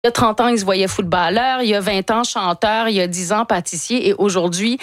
Il y a 30 ans, il se voyait footballeur. Il y a 20 ans, chanteur. Il y a 10 ans, pâtissier. Et aujourd'hui,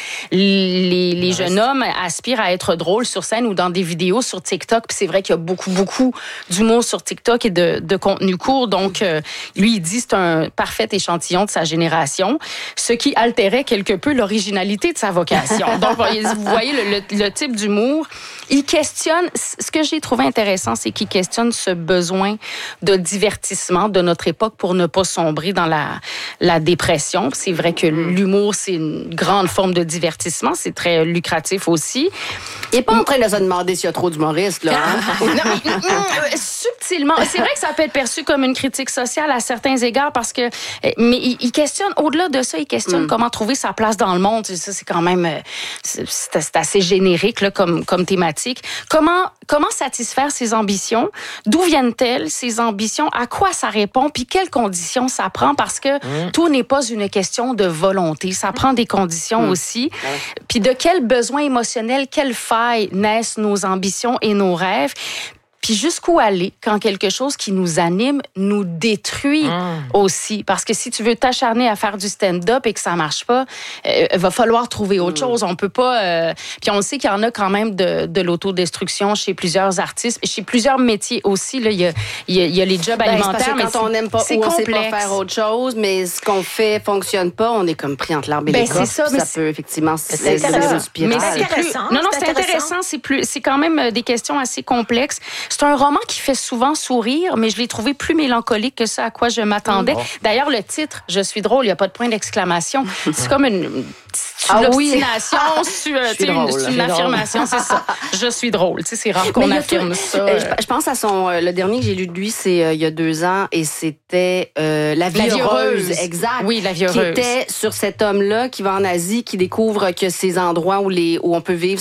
les jeunes hommes aspirent à être drôles sur scène ou dans des vidéos sur TikTok. Puis c'est vrai qu'il y a beaucoup d'humour sur TikTok et de contenu court. Donc, lui, il dit que c'est un parfait échantillon de sa génération, ce qui altérait quelque peu l'originalité de sa vocation. Donc, vous voyez le type d'humour. Il questionne... Ce que j'ai trouvé intéressant, c'est qu'il questionne ce besoin de divertissement de notre époque pour ne pas sombrer dans la dépression. C'est vrai que l'humour, c'est une grande forme de divertissement. C'est très lucratif aussi. Il n'est pas en train de se demander s'il y a trop d'humoristes, là. Hein? Non, subtilement. C'est vrai que ça peut être perçu comme une critique sociale à certains égards parce que... Mais il questionne, au-delà de ça, il questionne comment trouver sa place dans le monde. Ça, c'est quand même... C'est assez générique là, comme thématique. Comment satisfaire ses ambitions? D'où viennent-elles, ces ambitions? À quoi ça répond? Puis quelles conditions ça prend? Parce que tout n'est pas une question de volonté. Ça prend des conditions aussi. Puis de quels besoins émotionnels, quelles failles naissent nos ambitions et nos rêves? Puis jusqu'où aller quand quelque chose qui nous anime nous détruit aussi? Parce que si tu veux t'acharner à faire du stand-up et que ça marche pas, va falloir trouver autre chose. On peut pas... Puis on sait qu'il y en a quand même de l'autodestruction chez plusieurs artistes, chez plusieurs métiers aussi. Là, il y a les jobs alimentaires, mais quand on n'aime pas ou on sait pas faire autre chose, mais ce qu'on fait fonctionne pas, on est comme pris entre l'arbre et l'écorce. C'est ça, ça peut effectivement... C'est intéressant. Mais c'est intéressant. Non, c'est intéressant. C'est quand même des questions assez complexes. C'est un roman qui fait souvent sourire, mais je l'ai trouvé plus mélancolique que ça à quoi je m'attendais. D'ailleurs, le titre, « Je suis drôle », il n'y a pas de point d'exclamation. C'est comme une obstination, c'est une affirmation, c'est ça. Je suis drôle. Tu sais, c'est rare qu'on affirme ça. Je pense à le dernier que j'ai lu de lui, c'est il y a 2 ans, et c'était La vie heureuse. Exact. Oui, La vie heureuse. Qui était sur cet homme-là qui va en Asie, qui découvre que ces endroits où on peut vivre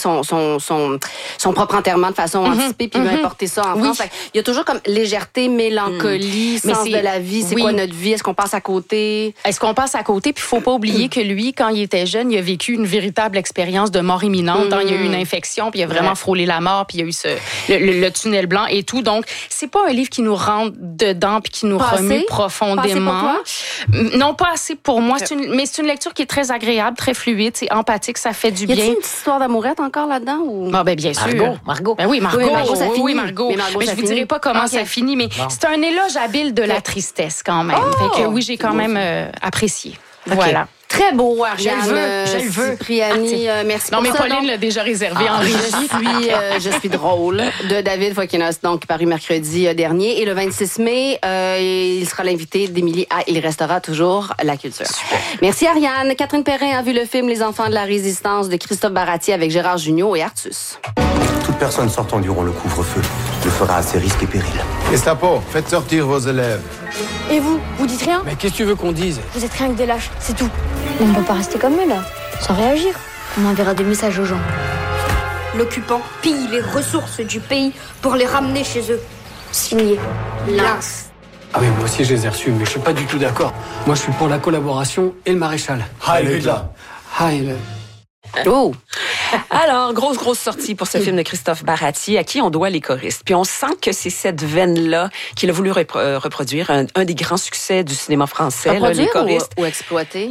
son propre enterrement de façon anticipée, puis il va importer ça en France. Il y a toujours comme légèreté, mélancolie, sens de la vie. C'est quoi notre vie? Est-ce qu'on passe à côté? Est-ce qu'on passe à côté? Puis il ne faut pas oublier que lui, quand il était jeune, il a vécu une véritable expérience de mort imminente. Il y a eu une infection, puis il a vraiment frôlé la mort, puis il y a eu le tunnel blanc et tout. Donc, c'est pas un livre qui nous rentre dedans puis qui nous remue profondément. Pas assez pour toi? Non, pas assez pour moi. Mais c'est une lecture qui est très agréable, très fluide, c'est empathique, ça fait du bien. Y a-t-il une petite histoire d'amourette encore là-dedans? Ou... Ah, bien sûr. Margot. Ben oui, Margot. Ça finit. Oui, Margot. Mais je vous dirai pas comment ça finit, mais c'est un éloge habile de la tristesse quand même. Fait que oui, j'ai quand même apprécié. Voilà. Très beau, Ariane. Je le veux. Cipriani, merci pour ça. Non, mais Pauline l'a déjà réservé en régie. Je suis drôle, de David Fokinos, donc paru mercredi dernier. Et le 26 mai, il sera l'invité d'Émilie à Il restera toujours la culture. Super. Merci, Ariane. Catherine Perrin a vu le film Les enfants de la résistance de Christophe Baratier avec Gérard Jugnot et Artus. Toute personne sortant durant le couvre-feu le fera à ses risques et périls. Gestapo, faites sortir vos élèves. Et vous dites rien? Mais qu'est-ce que tu veux qu'on dise? Vous êtes rien que des lâches, c'est tout. On ne peut pas rester comme eux, là, sans réagir. On enverra des messages aux gens. L'occupant pille les ressources du pays pour les ramener chez eux. Signé Lance. Ah oui, moi aussi je les ai reçus, mais je suis pas du tout d'accord. Moi je suis pour la collaboration et le maréchal. Heil Hitler. Heil. Oh! Alors, grosse sortie pour ce film de Christophe Baratier, à qui on doit Les choristes. Puis on sent que c'est cette veine-là qu'il a voulu reproduire, un des grands succès du cinéma français, là, Les choristes. Ou exploiter?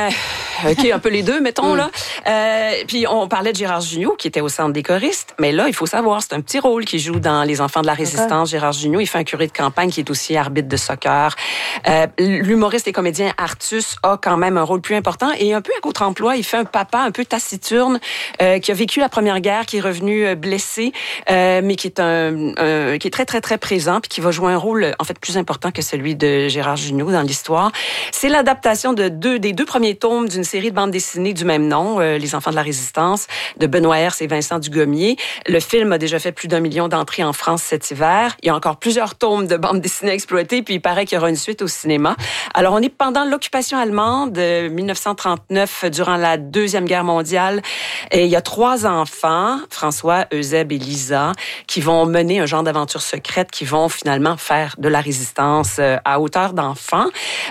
OK, un peu les deux, mettons, là. Puis on parlait de Gérard Jugnot, qui était au centre des choristes, mais là, il faut savoir, c'est un petit rôle qu'il joue dans Les enfants de la résistance. Gérard Jugnot, il fait un curé de campagne qui est aussi arbitre de soccer. L'humoriste et comédien Artus a quand même un rôle plus important, et un peu à contre-emploi, il fait un papa un peu taciturne, qui a vécu la Première Guerre, qui est revenu blessé, mais qui est très, très, très présent, puis qui va jouer un rôle, en fait, plus important que celui de Gérard Jugnot dans l'histoire. C'est l'adaptation des deux premiers tomes d'une série de bandes dessinées du même nom, Les enfants de la résistance, de Benoît Hers et Vincent Dugommier. Le film a déjà fait plus d'1 million d'entrées en France cet hiver. Il y a encore plusieurs tomes de bandes dessinées exploitées, puis il paraît qu'il y aura une suite au cinéma. Alors, on est pendant l'occupation allemande de 1939, durant la Deuxième Guerre mondiale. Et il y a 3 enfants, François, Eusèbe et Lisa, qui vont mener un genre d'aventure secrète, qui vont finalement faire de la résistance à hauteur d'enfants.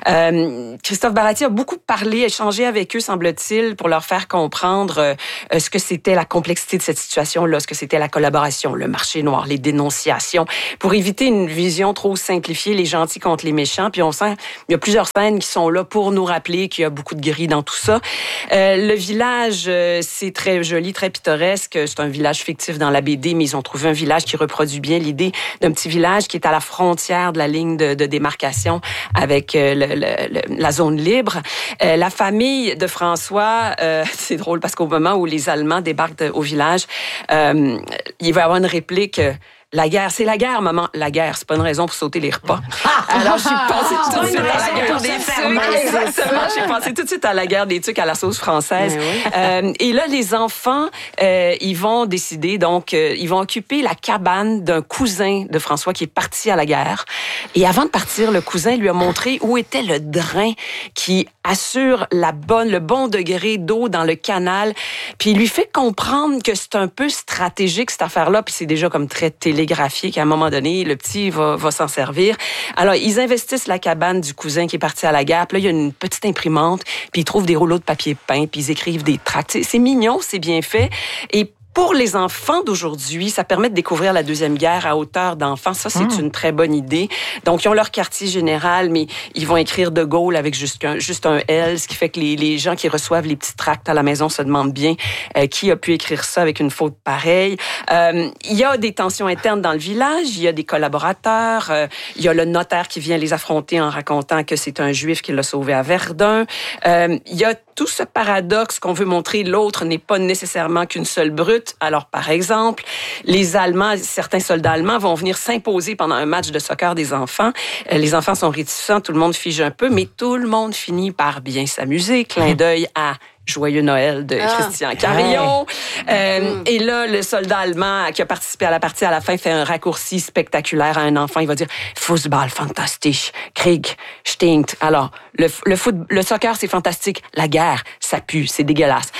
Christophe Baratier a beaucoup parlé, échangé avec eux, semble-t-il, pour leur faire comprendre ce que c'était la complexité de cette situation-là, ce que c'était la collaboration, le marché noir, les dénonciations, pour éviter une vision trop simplifiée, les gentils contre les méchants. Puis on sent, il y a plusieurs scènes qui sont là pour nous rappeler qu'il y a beaucoup de gris dans tout ça. Le village, c'est très joli, très pittoresque. C'est un village fictif dans la BD, mais ils ont trouvé un village qui reproduit bien l'idée d'un petit village qui est à la frontière de la ligne de démarcation avec la zone libre. La famille de François, c'est drôle parce qu'au moment où les Allemands débarquent au village, il va y avoir une réplique. La guerre, c'est la guerre, maman. La guerre, c'est pas une raison pour sauter les repas. Alors, j'ai pensé tout de suite à la guerre des tucs. Exactement, j'ai pensé tout de suite à la guerre des tucs à la sauce française. Oui. Et là, les enfants, ils vont décider, donc, ils vont occuper la cabane d'un cousin de François qui est parti à la guerre. Et avant de partir, le cousin lui a montré où était le drain qui assure le bon degré d'eau dans le canal. Puis il lui fait comprendre que c'est un peu stratégique, cette affaire-là, puis c'est déjà comme très télégraphié qu'à un moment donné, le petit va s'en servir. Alors, ils investissent la cabane du cousin qui est parti à la guerre. Puis là, il y a une petite imprimante, puis ils trouvent des rouleaux de papier peint, puis ils écrivent des tracts. C'est mignon, c'est bien fait. Et pour les enfants d'aujourd'hui, ça permet de découvrir la Deuxième Guerre à hauteur d'enfants. Ça, c'est une très bonne idée. Donc, ils ont leur quartier général, mais ils vont écrire De Gaulle avec juste un L, ce qui fait que les gens qui reçoivent les petits tracts à la maison se demandent bien qui a pu écrire ça avec une faute pareille. Il y a des tensions internes dans le village, il y a des collaborateurs, il y a le notaire qui vient les affronter en racontant que c'est un Juif qui l'a sauvé à Verdun. Il y a tout ce paradoxe qu'on veut montrer, l'autre n'est pas nécessairement qu'une seule brute. Alors, par exemple, les Allemands, certains soldats allemands vont venir s'imposer pendant un match de soccer des enfants. Les enfants sont réticents, tout le monde fige un peu, mais tout le monde finit par bien s'amuser. Clin d'œil à Joyeux Noël de Christian Carillon. Et là, le soldat allemand qui a participé à la partie à la fin fait un raccourci spectaculaire à un enfant. Il va dire « Fußball, fantastisch. Krieg, stinkt. » Alors, le soccer, c'est fantastique. La guerre, ça pue, c'est dégueulasse.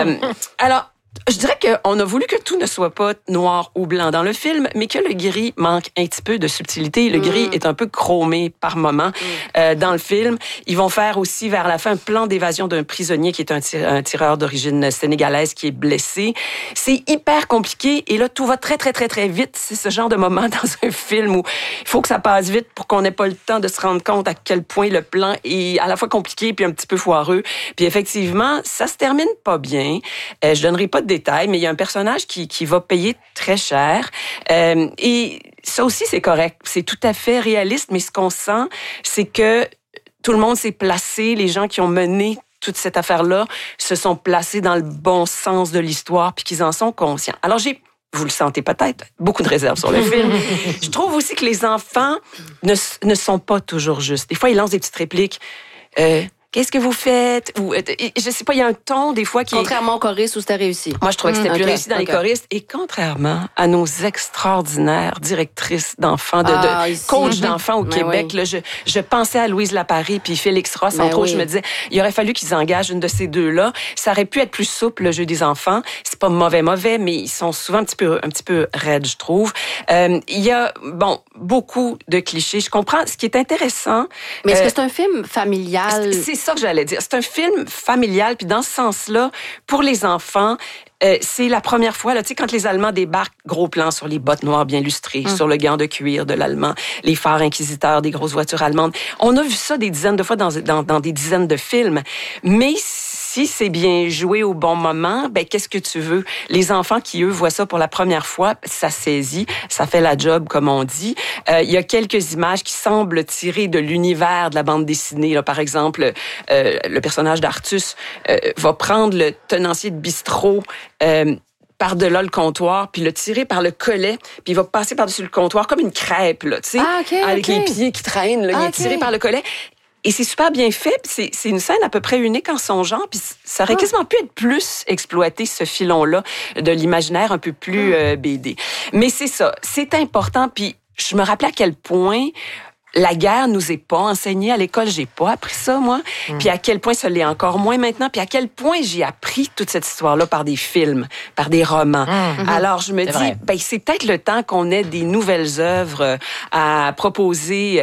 Alors, je dirais qu'on a voulu que tout ne soit pas noir ou blanc dans le film, mais que le gris manque un petit peu de subtilité. Le gris est un peu chromé par moments dans le film. Ils vont faire aussi vers la fin un plan d'évasion d'un prisonnier qui est un tireur d'origine sénégalaise qui est blessé. C'est hyper compliqué et là, tout va très, très, très, très vite. C'est ce genre de moment dans un film où il faut que ça passe vite pour qu'on n'ait pas le temps de se rendre compte à quel point le plan est à la fois compliqué puis un petit peu foireux. Puis effectivement, ça se termine pas bien. Je donnerai pas de détails, mais il y a un personnage qui va payer très cher. Et ça aussi, c'est correct. C'est tout à fait réaliste, mais ce qu'on sent, c'est que tout le monde s'est placé, les gens qui ont mené toute cette affaire-là se sont placés dans le bon sens de l'histoire, puis qu'ils en sont conscients. Alors, vous le sentez peut-être, beaucoup de réserves sur le film. Je trouve aussi que les enfants ne sont pas toujours justes. Des fois, ils lancent des petites répliques. Qu'est-ce que vous faites? Ou, je sais pas, il y a un ton, des fois, qui contrairement aux choristes où c'était réussi. Moi, je trouvais que c'était plus réussi dans les choristes. Et contrairement à nos extraordinaires directrices d'enfants, de coachs d'enfants au Québec, là, je pensais à Louise Laparie puis Félix Ross, entre autres. Je me disais, il aurait fallu qu'ils engagent une de ces deux-là. Ça aurait pu être plus souple, le jeu des enfants. C'est pas mauvais, mais ils sont souvent un petit peu raides, je trouve. Il y a, beaucoup de clichés. Je comprends. Ce qui est intéressant. Mais est-ce que c'est un film familial? C'est ça que j'allais dire. C'est un film familial, puis dans ce sens-là, pour les enfants, c'est la première fois, là, tu sais, quand les Allemands débarquent, gros plan sur les bottes noires bien lustrées, sur le gant de cuir de l'Allemand, les phares inquisiteurs des grosses voitures allemandes. On a vu ça des dizaines de fois dans des dizaines de films. Mais si c'est bien joué au bon moment, qu'est-ce que tu veux? Les enfants qui, eux, voient ça pour la première fois, ça saisit, ça fait la job, comme on dit. Il y a quelques images qui semblent tirer de l'univers de la bande dessinée. Là, par exemple, le personnage d'Artus va prendre le tenancier de bistrot par-delà le comptoir, puis le tirer par le collet, puis il va passer par-dessus le comptoir comme une crêpe, là, tu sais, avec les pieds qui traînent, là, il est tiré par le collet. Et c'est super bien fait, puis c'est une scène à peu près unique en son genre, puis ça aurait quasiment pu être plus exploité, ce filon-là, de l'imaginaire un peu plus BD. Mais c'est ça, c'est important, puis je me rappelais à quel point la guerre nous est pas enseignée à l'école, j'ai pas appris ça moi, puis à quel point ça l'est encore moins maintenant, puis à quel point j'ai appris toute cette histoire-là par des films, par des romans. Alors je me dis, ben c'est peut-être le temps qu'on ait des nouvelles œuvres à proposer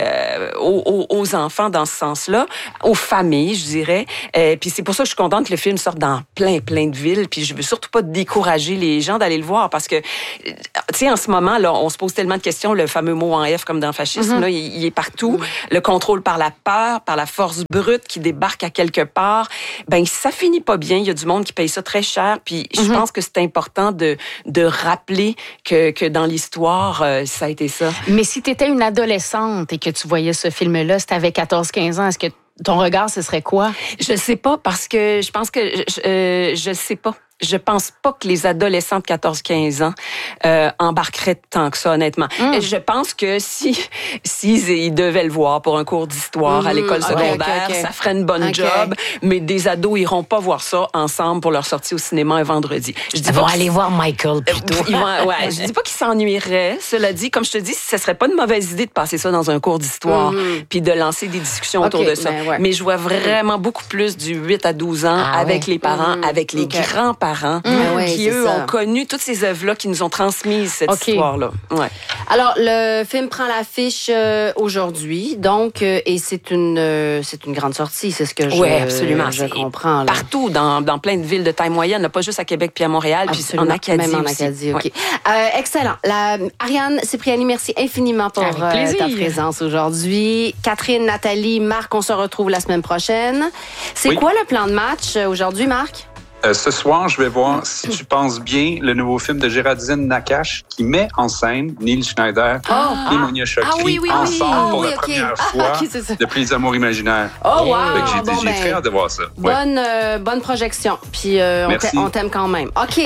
aux enfants dans ce sens-là, aux familles, je dirais. Puis c'est pour ça que je suis contente que le film sorte dans plein de villes, puis je veux surtout pas décourager les gens d'aller le voir parce que, tu sais, en ce moment là, on se pose tellement de questions, le fameux mot en F comme dans le fascisme là, il est partout. Le contrôle par la peur, par la force brute qui débarque à quelque part, ben ça finit pas bien. Il y a du monde qui paye ça très cher. Puis je pense que c'est important de rappeler que dans l'histoire, ça a été ça. Mais si tu étais une adolescente et que tu voyais ce film-là, si tu avais 14-15 ans, est-ce que ton regard, ce serait quoi? Je sais pas parce que je pense que je sais pas. Je pense pas que les adolescents de 14-15 ans embarqueraient tant que ça, honnêtement. Je pense que si ils devaient le voir pour un cours d'histoire à l'école secondaire, ça ferait une bonne job, mais des ados iront pas voir ça ensemble pour leur sortie au cinéma un vendredi. Je dis aller voir Michael plutôt. Je dis pas qu'ils s'ennuieraient. Cela dit, comme je te dis, ce serait pas une mauvaise idée de passer ça dans un cours d'histoire puis de lancer des discussions autour de ça. Mais je vois vraiment beaucoup plus du 8 à 12 ans avec les parents, avec les grands-parents qui, eux, ont connu toutes ces œuvres-là qui nous ont transmises cette histoire-là. Ouais. Alors, le film prend l'affiche aujourd'hui, donc, et c'est une grande sortie, c'est ce que je comprends. Là. Partout, dans plein de villes de taille moyenne, pas juste à Québec puis à Montréal, puis en Acadie même en aussi. Acadie, OK. Excellent. Ariane Cipriani, merci infiniment pour ta présence aujourd'hui. Catherine, Nathalie, Marc, on se retrouve la semaine prochaine. C'est quoi le plan de match aujourd'hui, Marc? Ce soir, je vais voir, si tu penses bien, le nouveau film de Géraldine Nakache qui met en scène Neil Schneider et Monia Chokri ensemble pour la première fois depuis Les Amours imaginaires. J'ai très hâte de voir ça. Bonne projection. Puis on t'aime quand même. OK.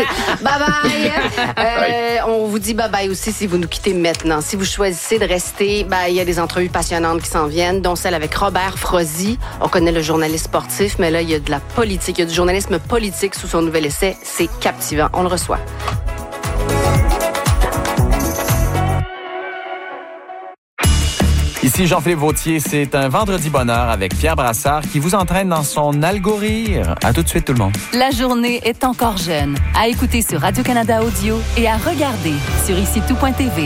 Bye-bye. On vous dit bye-bye aussi si vous nous quittez maintenant. Si vous choisissez de rester, il y a des entrevues passionnantes qui s'en viennent, dont celle avec Robert Frozy. On connaît le journaliste sportif, mais là, il y a de la politique, il y a du journalisme politique sous son nouvel essai. C'est captivant. On le reçoit. Ici Jean-Philippe Vautier, c'est un vendredi bonheur avec Pierre Brassard qui vous entraîne dans son algorithme. À tout de suite tout le monde. La journée est encore jeune. À écouter sur Radio-Canada Audio et à regarder sur icitout.tv.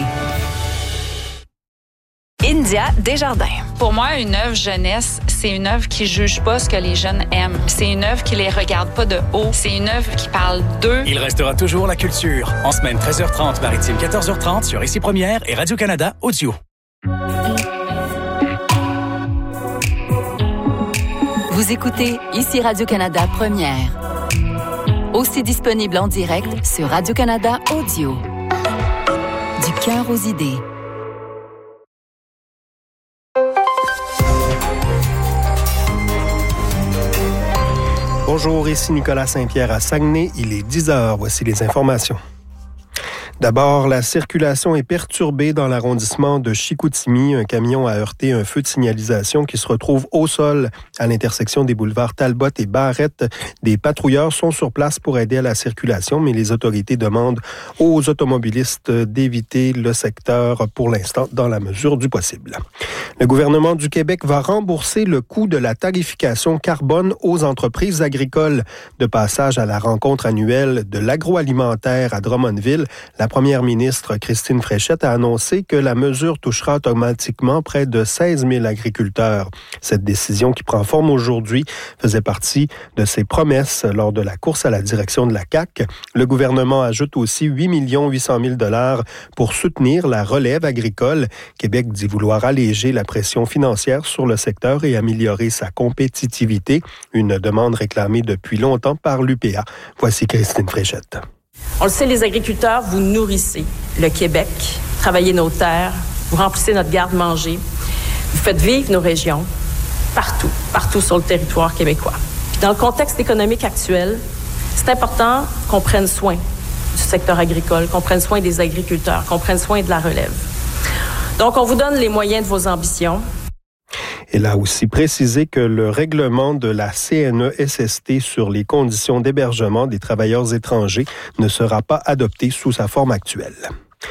India Desjardins. Pour moi, une œuvre jeunesse, c'est une œuvre qui juge pas ce que les jeunes aiment. C'est une œuvre qui les regarde pas de haut. C'est une œuvre qui parle d'eux. Il restera toujours la culture. En semaine 13h30, maritime 14h30 sur Ici Première et Radio-Canada Audio. Vous écoutez Ici Radio-Canada Première. Aussi disponible en direct sur Radio-Canada Audio. Du cœur aux idées. Bonjour, ici Nicolas Saint-Pierre à Saguenay. Il est 10h. Voici les informations. D'abord, la circulation est perturbée dans l'arrondissement de Chicoutimi. Un camion a heurté un feu de signalisation qui se retrouve au sol à l'intersection des boulevards Talbot et Barrette. Des patrouilleurs sont sur place pour aider à la circulation, mais les autorités demandent aux automobilistes d'éviter le secteur pour l'instant dans la mesure du possible. Le gouvernement du Québec va rembourser le coût de la tarification carbone aux entreprises agricoles. De passage à la rencontre annuelle de l'agroalimentaire à Drummondville, la première ministre Christine Fréchette a annoncé que la mesure touchera automatiquement près de 16 000 agriculteurs. Cette décision qui prend forme aujourd'hui faisait partie de ses promesses lors de la course à la direction de la CAQ. Le gouvernement ajoute aussi 8 800 000 $ pour soutenir la relève agricole. Québec dit vouloir alléger la pression financière sur le secteur et améliorer sa compétitivité, une demande réclamée depuis longtemps par l'UPA. Voici Christine Fréchette. On le sait, les agriculteurs, vous nourrissez le Québec, travaillez nos terres, vous remplissez notre garde-manger, vous faites vivre nos régions partout sur le territoire québécois. Puis dans le contexte économique actuel, c'est important qu'on prenne soin du secteur agricole, qu'on prenne soin des agriculteurs, qu'on prenne soin de la relève. Donc, on vous donne les moyens de vos ambitions. Elle a aussi précisé que le règlement de la CNESST sur les conditions d'hébergement des travailleurs étrangers ne sera pas adopté sous sa forme actuelle.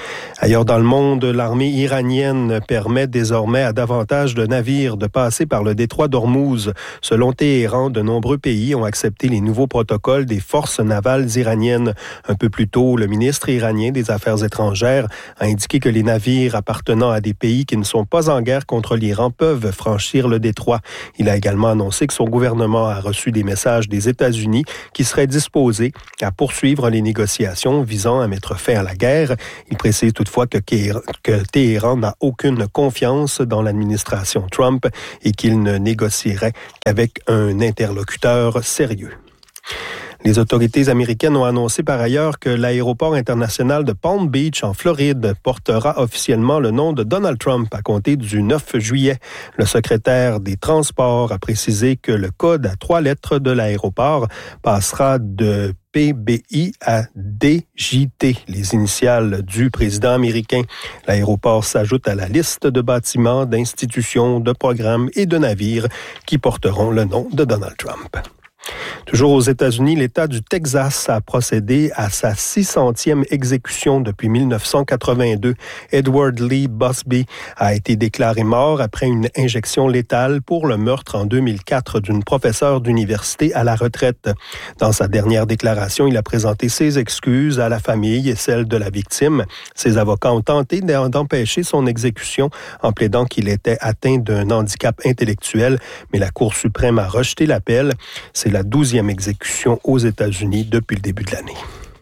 Ailleurs dans le monde, l'armée iranienne permet désormais à davantage de navires de passer par le détroit d'Ormuz. Selon Téhéran, de nombreux pays ont accepté les nouveaux protocoles des forces navales iraniennes. Un peu plus tôt, le ministre iranien des Affaires étrangères a indiqué que les navires appartenant à des pays qui ne sont pas en guerre contre l'Iran peuvent franchir le détroit. Il a également annoncé que son gouvernement a reçu des messages des États-Unis qui seraient disposés à poursuivre les négociations visant à mettre fin à la guerre. Il précise toutefois que Téhéran n'a aucune confiance dans l'administration Trump et qu'il ne négocierait qu'avec un interlocuteur sérieux. Les autorités américaines ont annoncé par ailleurs que l'aéroport international de Palm Beach en Floride portera officiellement le nom de Donald Trump à compter du 9 juillet. Le secrétaire des Transports a précisé que le code à 3 lettres de l'aéroport passera de PBI à DJT, les initiales du président américain. L'aéroport s'ajoute à la liste de bâtiments, d'institutions, de programmes et de navires qui porteront le nom de Donald Trump. Toujours aux États-Unis, l'État du Texas a procédé à sa 600e exécution depuis 1982. Edward Lee Busby a été déclaré mort après une injection létale pour le meurtre en 2004 d'une professeure d'université à la retraite. Dans sa dernière déclaration, il a présenté ses excuses à la famille et celle de la victime. Ses avocats ont tenté d'empêcher son exécution en plaidant qu'il était atteint d'un handicap intellectuel, mais la Cour suprême a rejeté l'appel. C'est la 12e exécution aux États-Unis depuis le début de l'année.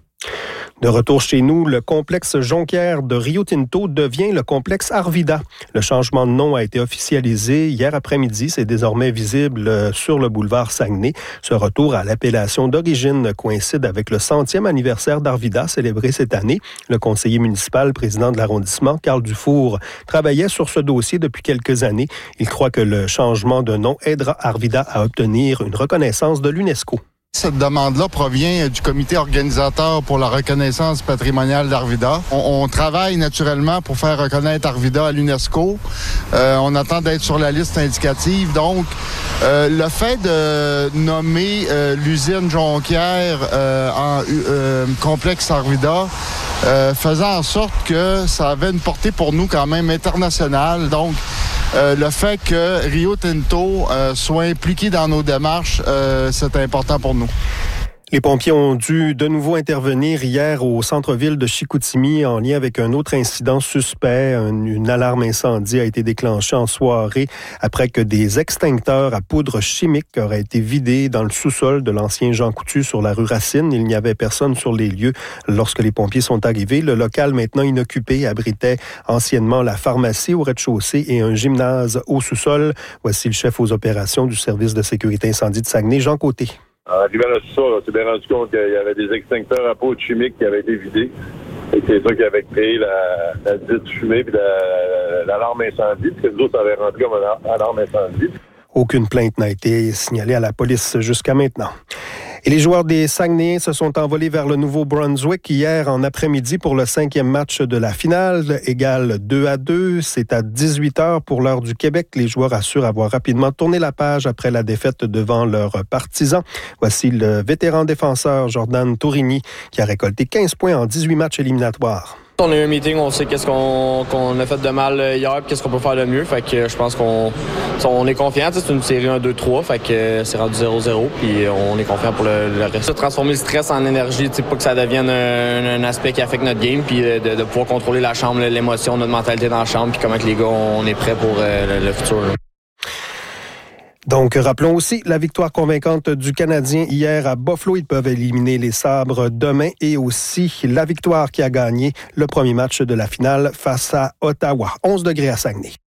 De retour chez nous, le complexe Jonquière de Rio Tinto devient le complexe Arvida. Le changement de nom a été officialisé hier après-midi. C'est désormais visible sur le boulevard Saguenay. Ce retour à l'appellation d'origine coïncide avec le 100e anniversaire d'Arvida célébré cette année. Le conseiller municipal, président de l'arrondissement, Carl Dufour, travaillait sur ce dossier depuis quelques années. Il croit que le changement de nom aidera Arvida à obtenir une reconnaissance de l'UNESCO. Cette demande-là provient du comité organisateur pour la reconnaissance patrimoniale d'Arvida. On travaille naturellement pour faire reconnaître Arvida à l'UNESCO. On attend d'être sur la liste indicative. Donc, le fait de nommer l'usine Jonquière en complexe Arvida faisait en sorte que ça avait une portée pour nous quand même internationale. Donc, le fait que Rio Tinto soit impliqué dans nos démarches, c'est important pour nous. Les pompiers ont dû de nouveau intervenir hier au centre-ville de Chicoutimi en lien avec un autre incident suspect. Une alarme incendie a été déclenchée en soirée après que des extincteurs à poudre chimique auraient été vidés dans le sous-sol de l'ancien Jean Coutu sur la rue Racine. Il n'y avait personne sur les lieux lorsque les pompiers sont arrivés. Le local, maintenant inoccupé, abritait anciennement la pharmacie au rez-de-chaussée et un gymnase au sous-sol. Voici le chef aux opérations du service de sécurité incendie de Saguenay, Jean Côté. En arrivant à tout ça, on s'est bien rendu compte qu'il y avait des extincteurs à poudre chimique qui avaient été vidés. Et c'est ça qui avait créé la dite fumée et l'alarme incendie. Parce que nous autres, ça avait rentré comme une alarme incendie. Aucune plainte n'a été signalée à la police jusqu'à maintenant. Et les joueurs des Saguenayens se sont envolés vers le Nouveau-Brunswick hier en après-midi pour le 5e match de la finale, égal 2-2. C'est à 18h pour l'heure du Québec. Les joueurs assurent avoir rapidement tourné la page après la défaite devant leurs partisans. Voici le vétéran défenseur Jordan Tourigny qui a récolté 15 points en 18 matchs éliminatoires. On a eu un meeting, on sait qu'est-ce qu'on a fait de mal hier et qu'est-ce qu'on peut faire de mieux. Fait que je pense qu'on est confiant. C'est une série 1-2-3, fait que c'est rendu 0-0 puis on est confiant pour le reste. Transformer le stress en énergie, pas que ça devienne un aspect qui affecte notre game, puis de pouvoir contrôler la chambre, l'émotion, notre mentalité dans la chambre, puis comment que les gars, on est prêts pour le futur. Là. Donc, rappelons aussi la victoire convaincante du Canadien hier à Buffalo. Ils peuvent éliminer les Sabres demain et aussi la victoire qui a gagné le premier match de la finale face à Ottawa. 11 degrés à Saguenay.